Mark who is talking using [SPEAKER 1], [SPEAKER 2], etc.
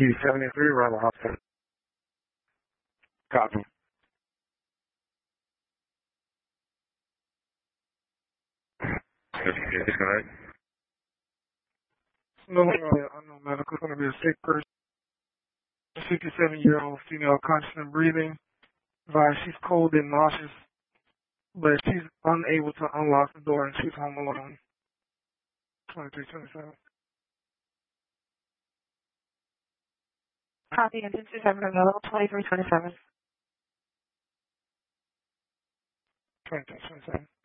[SPEAKER 1] P73, Rebel Hospital. Copy. Disconnect. No, unknown medical. It's going to be a sick person. 57-year-old female, conscious and breathing. Advised she's cold and nauseous, but she's unable to unlock the door and she's home alone. 2327.
[SPEAKER 2] Copy, engine 27 available, 2327.
[SPEAKER 1] 2327.